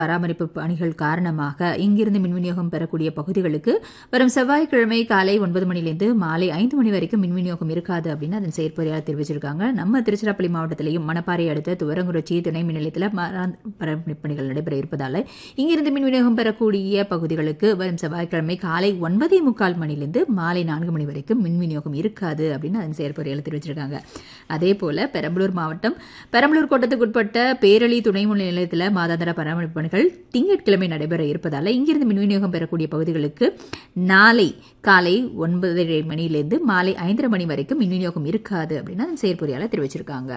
பராமரிப்பு பணிகள் காரணமாக இங்கிருந்து மின் விநியோகம் பெறக்கூடிய பகுதிகளுக்கு வரும் செவ்வாய்க்கிழமை காலை 9 மணிலிருந்து மாலை 5 மணி வரைக்கும் மின் விநியோகம் இருக்காது அப்படின்னு அதன் செயற்பொறியாளர் தெரிவிச்சிருக்காங்க. நம்ம திருச்சிராப்பள்ளி மாவட்டத்திலையும் மணப்பாறை அடுத்த துவரங்குறிச்சி துணை மின் நிலையத்தில் பராமரிப்பு பணிகள் நடைபெற இருப்பதால் இங்கிருந்து மின் விநியோகம் பெறக்கூடிய பகுதிகளுக்கு வரும் செவ்வாய்க்கிழமை காலை 9:45 மணிலிருந்து மாலை 4 மணி வரைக்கும் மின் விநியோகம் இருக்காது அப்படின்னு அதன் செயற்பொறியாளர் தெரிவிச்சிருக்காங்க. அதேபோல பெரம்பலூர் மாவட்டம் பெரம்பலூர் கோட்டத்துக்குட்பட்ட பேரளி துணை மின் நிலையத்தில் மாதாந்திர பராமரிப்பு பணிகள் திங்கட்கிழமை நடைபெற இருப்பதால் இங்கிருந்து மின் விநியோகம் பெறக்கூடிய பகுதிகளுக்கு நாளை காலை 9:30 மணியிலிருந்து மாலை 5:30 மணி வரைக்கும் மின் விநியோகம் இருக்காது அப்படின்னு அதன் செயற்பொறியாளர் தெரிவிச்சிருக்காங்க.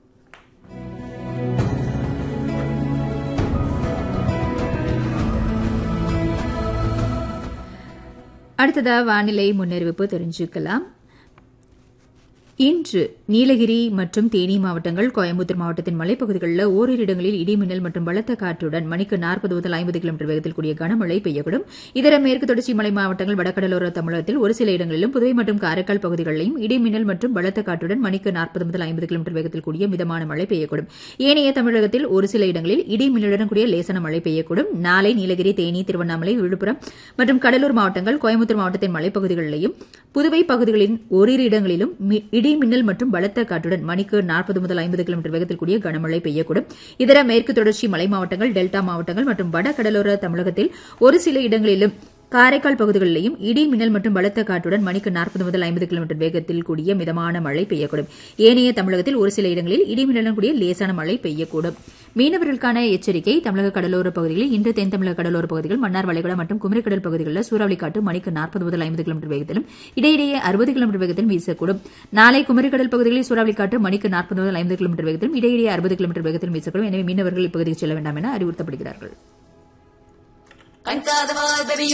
அடுத்ததா வானிலை முன்னறிவிப்பு தெரிஞ்சுக்கலாம். இன்று நீலகிரி மற்றும் தேனி மாவட்டங்கள், கோயம்புத்தூர் மாவட்டத்தின் மலைப்பகுதிகளில் ஓரிரு இடங்களில் இடிமின்னல் மற்றும் பலத்த காற்றுடன் மணிக்கு 40 முதல் 50 கிலோமீட்டர் வேகத்தில் கூடிய கனமழை பெய்யக்கூடும். இதர மேற்கு தொடர்ச்சி மலை மாவட்டங்கள், வடகடலோர தமிழகத்தில் ஒரு சில இடங்களிலும், புதுவை மற்றும் காரைக்கால் பகுதிகளிலும் இடிமின்னல் மற்றும் பலத்த காற்றுடன் மணிக்கு 40 முதல் 50 கிலோமீட்டர் வேகத்தில் கூடிய மிதமான மழை பெய்யக்கூடும். ஏனைய தமிழகத்தில் ஒரு சில இடங்களில் இடிமின்னலுடன் கூடிய லேசான மழை பெய்யக்கூடும். நாளை நீலகிரி, தேனி, திருவண்ணாமலை, விழுப்புரம் மற்றும் கடலூர் மாவட்டங்கள், கோயம்புத்தூர் மாவட்டத்தின் மலைப்பகுதிகளிலும், புதுவை பகுதிகளின் ஓரிரு இடங்களிலும் இடிமின்னல் மற்றும் பலத்த காற்றுடன் மணிக்கு 40 முதல் 50 கிலோமீட்டர் வேகத்தில் கூடிய கனமழை பெய்யக்கூடும். இதர மேற்கு தொடர்ச்சி மலை மாவட்டங்கள், டெல்டா மாவட்டங்கள் மற்றும் வட கடலோர தமிழகத்தில் ஒரு சில இடங்களிலும், காரைக்கால் பகுதிகளிலேயும் இடி மின்னல் மற்றும் பலத்த காற்றுடன் மணிக்கு 40 முதல் 50 கிலோமீட்டர் வேகத்தில் கூடிய மிதமான மழை பெய்யக்கூடும். ஏனைய தமிழகத்தில் ஒரு சில இடங்களில் இடி மின்னலுடன் கூடிய லேசான மழை பெய்யக்கூடும். மீனவர்களுக்கான எச்சரிக்கை. தமிழக கடலோர பகுதிகளில் இன்று தென் தமிழக கடலோர பகுதிகள், மன்னார் வளைகுடா மற்றும் குமரிக்கடல் பகுதிகளில் சூறாவளி காற்று மணிக்கு 40 முதல் 50 கிலோமீட்டர் வேகத்திலும் இடையிடையே 60 கிலோமீட்டர் வேகத்திலும் வீசக்கூடும். நாளை குமரிக்கடல் பகுதிகளில் சூறாவளி காற்று மணிக்கு 40 முதல் 50 கிலோமீட்டர் வேகத்திலும் இடையிடையே 60 கிலோமீட்டர் வேகத்திலும் வீசக்கூடும். எனவே மீனவர்கள் இப்பகுதிக்கு செல்ல வேண்டாம் என அறிவுறுத்தப்படுகிறார்கள்.